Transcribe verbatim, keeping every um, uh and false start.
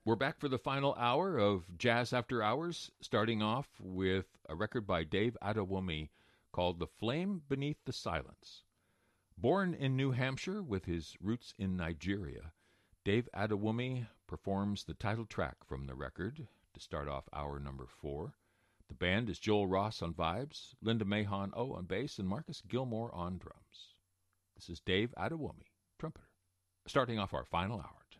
We're back for the final hour of Jazz After Hours, starting off with a record by Dave Adewumi called The Flame Beneath the Silence. Born in New Hampshire with his roots in Nigeria, Dave Adewumi performs the title track from the record to start off hour number four. The band is Joel Ross on vibes, Linda Mahon O on bass, and Marcus Gilmore on drums. This is Dave Adewumi, trumpeter, starting off our final hour.